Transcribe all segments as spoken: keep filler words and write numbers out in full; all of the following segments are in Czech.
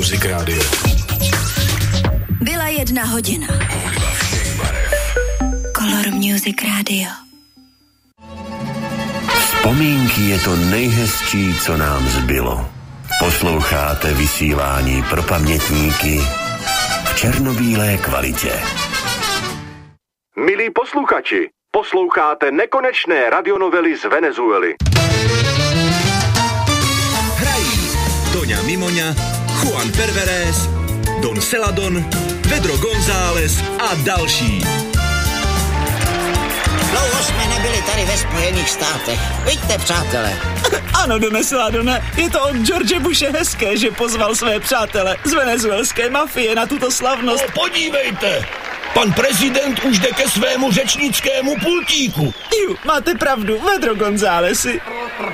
Music Radio. Byla jedna hodina. Color Music Radio. Vzpomínky je to nejhezčí, co nám zbylo. Posloucháte vysílání pro pamětníky v černobílé kvalitě. Milí posluchači, posloucháte nekonečné radionovely z Venezuely. Hrají Toňa Mimoňa, Juan Perverés, Don Celadon, Pedro González a další. Dlouho jsme nebyli tady ve Spojených státech. Vidíte, přátelé. Ano, Done Celadone, je to od George Bushe hezké, že pozval své přátele z venezuelské mafie na tuto slavnost. No, podívejte, pan prezident už jde ke svému řečnickému pultíku. Ju, máte pravdu, Pedro Gonzálezi.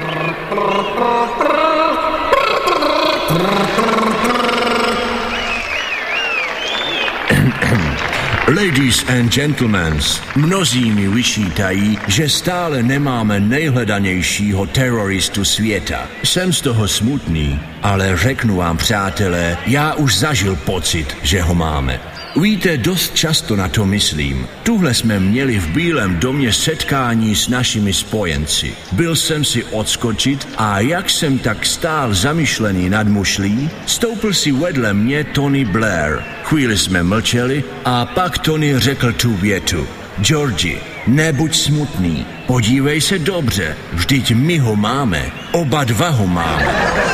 Ladies and gentlemen, mnozí mi vyčítají, že stále nemáme nejhledanějšího teroristu světa. Jsem z toho smutný, ale řeknu vám, přátelé, já už zažil pocit, že ho máme. Víte, dost často na to myslím. Tuhle jsme měli v Bílém domě setkání s našimi spojenci. Byl jsem si odskočit a jak jsem tak stál zamyšlený nad mušlí, stoupil si vedle mě Tony Blair. Chvíli jsme mlčeli a pak Tony řekl tu větu. Georgi, nebuď smutný, podívej se dobře, vždyť my ho máme, oba dva ho máme.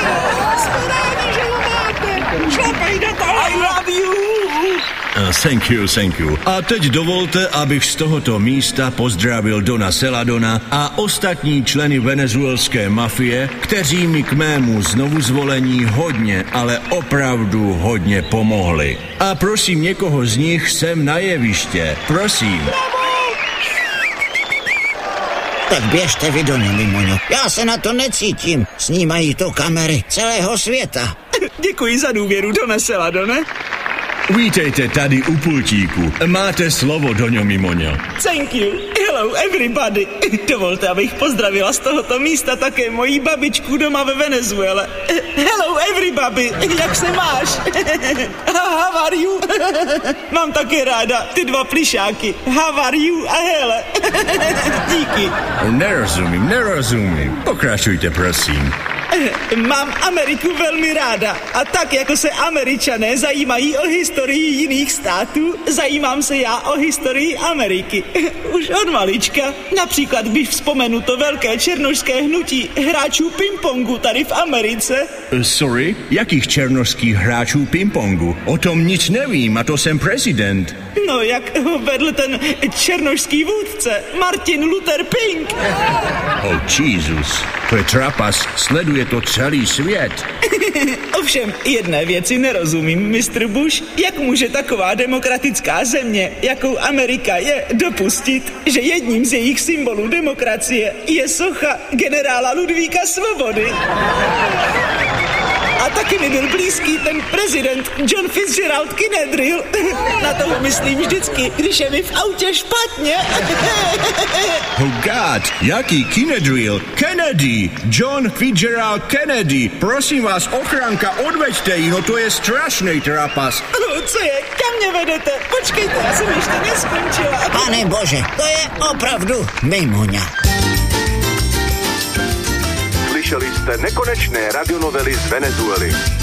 I love you! Uh, thank you, thank you. A teď dovolte, abych z tohoto místa pozdravil Dona Celadona a ostatní členy venezuelské mafie, kteří mi k mému znovuzvolení hodně, ale opravdu hodně pomohli. A prosím někoho z nich sem na jeviště. Prosím. Tak běžte vy, Doňo Mimoňo. Já se na to necítím. Snímají to kamery celého světa. Děkuji za důvěru, Done Celadone. Vítejte tady u pultíku. Máte slovo, Doňo Mimoňo. Thank you. Hello everybody. Dovolte, abych pozdravila z tohoto místa také moji babičku doma ve Venezuele. Hello everybody. Jak se máš? How are you? Mám také ráda ty dva plišáky. How are you a hele. Díky. Nerozumím, nerozumím. Pokračujte, prosím. Mám Ameriku velmi ráda a tak, jako se Američané zajímají o historii jiných států, zajímám se já o historii Ameriky. Už od malička. Například, když vzpomenu to velké černošské hnutí hráčů pingpongu tady v Americe. Sorry, jakých černošských hráčů pingpongu? O tom nic nevím, a to jsem prezident. No, jak ho vedl ten černošský vůdce, Martin Luther King. Oh, Jesus, to je trapas, sleduje to celý svět. Ovšem, jedné věci nerozumím, mistr Bush. Jak může taková demokratická země, jakou Amerika je, dopustit, že jedním z jejich symbolů demokracie je socha generála Ludvíka Svobody? A taky mi byl blízký ten prezident John Fitzgerald Kennedy. Na toho myslím vždycky, když je mi v autě špatně. Oh God, jaký Kennedy? Kennedy, John Fitzgerald Kennedy. Prosím vás, ochranka, odveďte ji, no to je strašný trapas. No, co je? Kam mě vedete? Počkejte, já jsem ještě neskončila. Pane bože, to je opravdu Mimoňa. Slyšeli jste nekonečné radionovely z Venezuely.